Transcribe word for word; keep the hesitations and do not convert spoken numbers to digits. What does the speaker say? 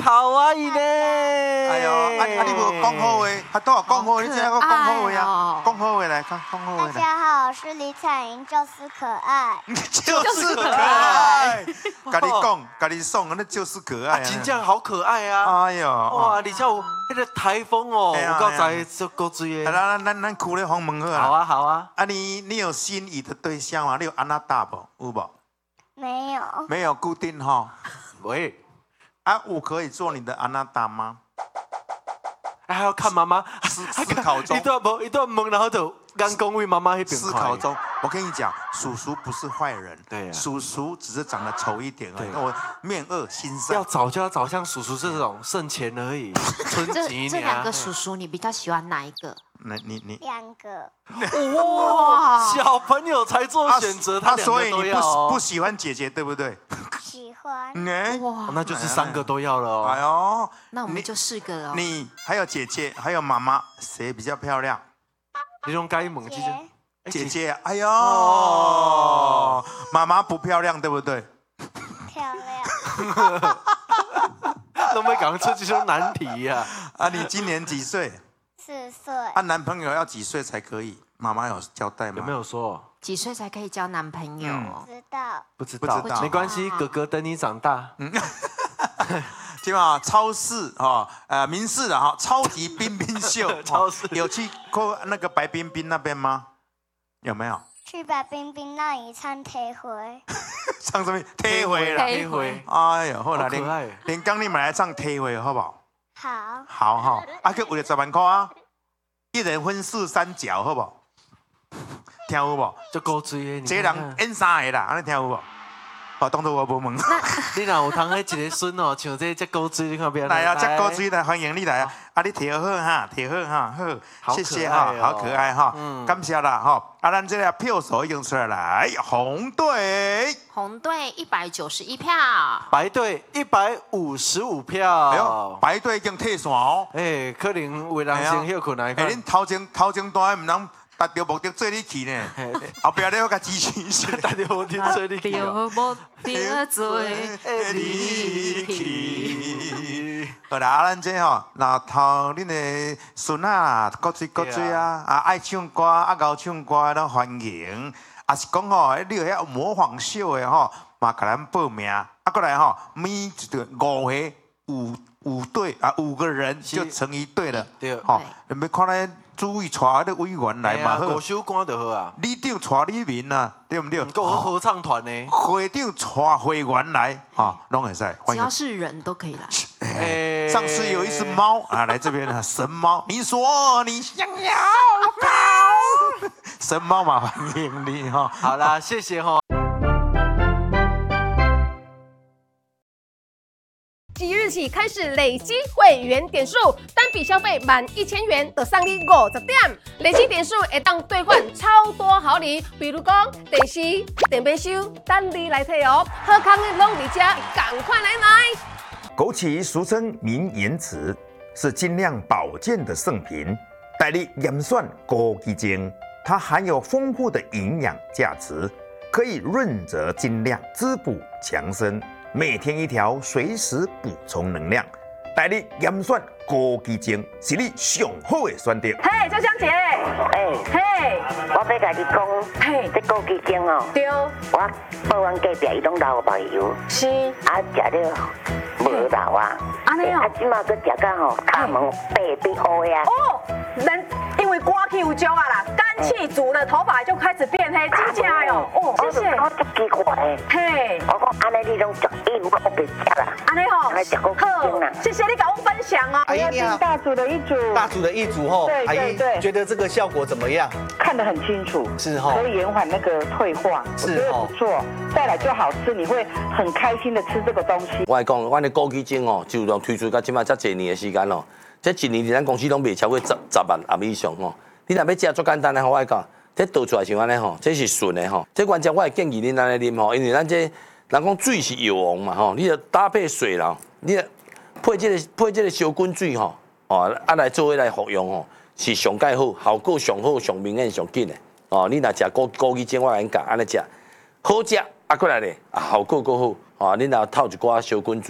好啊，伊呢？ 哎呦，啊啊你无讲好话，啊都有讲好，你这样讲好话啊，讲好话来，讲讲好话来。 大家好，我是李彩莹，就是可爱。 就是可爱，跟你讲，跟你送，那就是可爱。 真正好可爱啊！ 哎呦， 哇，而且有那个台风哦，有够在足够追的。 咱咱咱哭咧访问好啊。 好啊，好啊。 啊，你你有心仪的对象吗？你有安娜大不？有不？ 没有。 没有固定哈。 喂。 啊，我可以做你的安娜大吗？ 还要看妈妈思思考中， 一段无一段懵，然后就刚恭维妈妈那边思考中。我跟你讲，叔叔不是坏人， 对啊， 叔叔只是长得丑一点而已。我面恶心善， 要找就要找像叔叔这种剩钱而已。 这这两个叔叔，你比较喜欢哪一个？ 那你你两个。 哇，小朋友才做选择，他所以你不不喜欢姐姐对不对？ 喜欢。 哇，那就是三个都要了哦。 哎呦， 那我们就四个哦。 你还有姐姐，还有妈妈，谁比较漂亮？ 你用该猛姐姐。 姐姐，哎呦，妈妈不漂亮对不对？ 漂亮。 都没讲出这种难题呀！ 啊，你今年几岁？ 四岁。 啊，男朋友要几岁才可以？妈妈有交代吗？ 有没有说几岁才可以交男朋友？ 不知道。 不知道， 不知道， 没关系，哥哥等你长大。嗯， 对吧？超市哈，呃，民视的哈，超级冰冰秀， 超市有去过那个白冰冰那边吗？有没有？ 去白冰冰那里唱贴回。 唱什么？贴回啦。 贴回。 哎呦，好啦， 连连刚你们来唱贴回好不好？ 好。 好哈，啊，去为了十万块啊，一人分四三角好不好？听有无？ 足够追的， 这人演三个啦，安尼听有无？哦，当作我无问。 你若有通迄一个孙哦，像这这高追，你看边来啊，这高追来，欢迎你来啊！啊，你贴好哈，贴好哈，好，谢谢哈，好可爱哈，感谢啦哈！啊，咱这个票数已经出来了，红队， 红队一百九十一票， 白队一百五十五票。哎呦， 白队已经退线哦。 哎，可能有人先休困来。 哎，恁头前头前段唔通达到目的做你去呢？后壁你要甲支持一下， 达到目的做你去。 达到目的做你去。好啦，咱这吼，那头恁的孙啊，各追各追啊，啊爱唱歌啊，敖唱歌都欢迎。啊是讲吼，你有遐模仿秀的吼，嘛甲咱报名。啊，过来吼，每一个五个五五队啊，五个人就成一队了。 对， 吼，你要看咱主委带迄个委员来嘛好。 五首歌就好啊。 里长带里民啊，对不对？ 够合唱团呢。 会长带会员来，哈，拢会使。 只要是人都可以来。 哎，上次有一只猫啊，来这边啊，神猫，你说你想要跑，神猫嘛欢迎你哈。 好啦，谢谢哈。 即日起开始累积会员点数，单笔消费满一千元就送你五十点，累积点数会当兑换超多好礼，比如讲电视、电杯收，等你来退哦。好康的拢伫遮，赶快来买！ 枸杞俗称明眼子，是精酿保健的圣品，代理盐酸枸杞精，它含有丰富的营养价值，可以润泽精酿，滋补强身。每天一条，随时补充能量。代理盐酸枸杞精是你上好的选择。 嘿，秋香姐， 哎， 嘿， 我要甲你讲， 嘿， 这枸杞精哦， 对， 我报阮隔壁伊拢流目油， 是， 啊食了无流啊， 安尼哦， 啊即马佮食到吼，口门白变黑啊。 哦，人因为刮气有焦啊啦，肝气足了，头发就开始变黑，真假哟，哦，谢谢。 我足奇怪的， 嘿， 我讲安尼你拢食伊，我别食啦， 安尼吼， 来食枸杞精啦。 谢谢你跟我分享哦。 阿姨你好， 大组的一组， 大组的一组吼，阿姨觉得这个效果怎么样？ 看得很清楚， 是吼， 可以延缓那个退化，我觉得不错。再来就好吃，你会很开心的吃这个东西。 我来讲，我的枸杞精哦，就从推出到即马遮侪年的时间哦，这一年伫咱公司拢卖超过十十万盒以上哦。你若要食足简单的，我来讲，这倒出来像安尼吼，这是纯的吼。这原则我会建议恁安尼啉吼，因为咱这人讲水是药王嘛吼，你要搭配水啦，你配这个配这个小滚水吼，哦，啊来做伙来服用吼，是上介好，效果上好、上明显、上紧的。哦，你若食枸枸杞精，我甲你讲，安尼食好食，啊过来咧，啊效果够好，哦，你若透一寡小滚水。